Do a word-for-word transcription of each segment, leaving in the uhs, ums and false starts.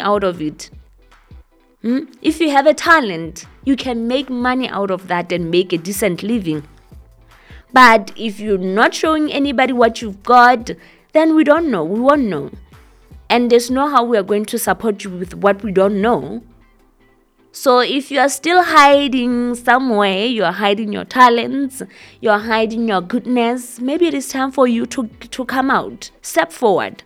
out of it. Hmm? If you have a talent, you can make money out of that and make a decent living. But if you're not showing anybody what you've got, then we don't know. We won't know. And there's no how we are going to support you with what we don't know. So if you are still hiding somewhere, you are hiding your talents, you are hiding your goodness, maybe it is time for you to, to come out. Step forward.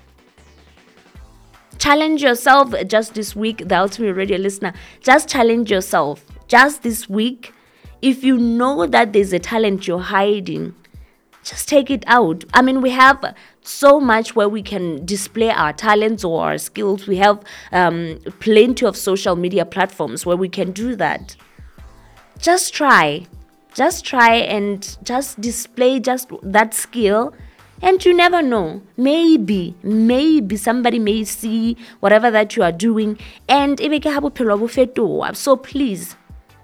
Challenge yourself just this week, the Ultimate Radio listener. Just challenge yourself just this week. If you know that there's a talent you're hiding, just take it out. I mean, we have so much where we can display our talents or our skills. We have um, plenty of social media platforms where we can do that. Just try. Just try and just display just that skill. And you never know. Maybe, maybe somebody may see whatever that you are doing. And so please,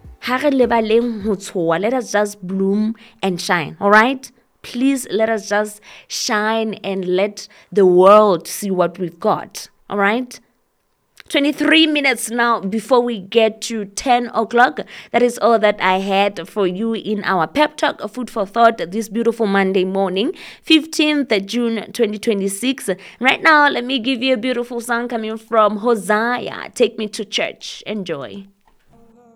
let us just bloom and shine. All right? Please let us just shine and let the world see what we've got. All right? twenty-three minutes now before we get to ten o'clock. That is all that I had for you in our Pep Talk, Food for Thought, this beautiful Monday morning, fifteenth of June, twenty twenty-six. Right now, let me give you a beautiful song coming from Hosea, Take Me to Church. Enjoy.